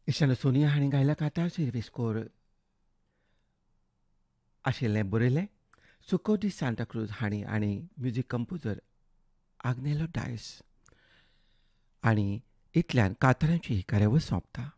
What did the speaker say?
इशानो सोनिया हांणी गायला कातार सिल्वेस्कोर आशिल्लें बरयलें सुको डी सांता क्रूज हांणी आनी म्युझीक कंपोजर आग्नेलो डायस. आनी इतल्यान कातारांची ही कार्यावळ सोंपता.